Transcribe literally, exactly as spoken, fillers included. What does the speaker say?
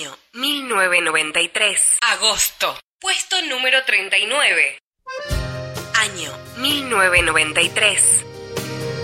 Año mil novecientos noventa y tres. Agosto. Puesto número treinta y nueve. Año mil novecientos noventa y tres.